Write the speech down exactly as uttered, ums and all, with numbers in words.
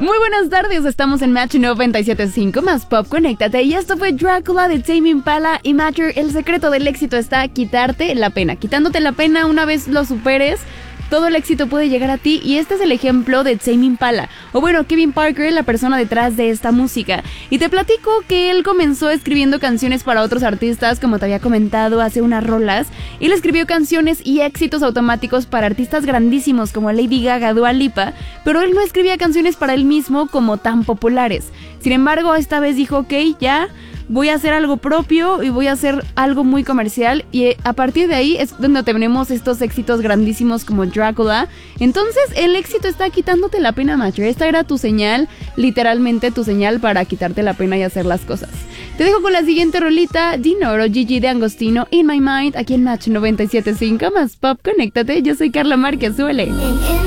Muy buenas tardes, estamos en Match noventa y siete punto cinco más Pop, conéctate. Y esto fue Drácula de Tame Impala y Matter. El secreto del éxito está quitarte la pena. Quitándote la pena, una vez lo superes, todo el éxito puede llegar a ti. Y este es el ejemplo de Tame Impala, o bueno, Kevin Parker, la persona detrás de esta música. Y te platico que él comenzó escribiendo canciones para otros artistas, como te había comentado, hace unas rolas. Él escribió canciones y éxitos automáticos para artistas grandísimos como Lady Gaga, Dua Lipa, pero él no escribía canciones para él mismo como tan populares. Sin embargo, esta vez dijo, ok, ya voy a hacer algo propio y voy a hacer algo muy comercial, y a partir de ahí es donde tenemos estos éxitos grandísimos como Drácula. Entonces el éxito está quitándote la pena, Macher. Esta era tu señal, literalmente tu señal para quitarte la pena y hacer las cosas. Te dejo con la siguiente rolita, Dinoro, Gigi de Angostino, In My Mind, aquí en Match noventa y siete punto cinco más Pop, conéctate. Yo soy Carla Márquez, suele.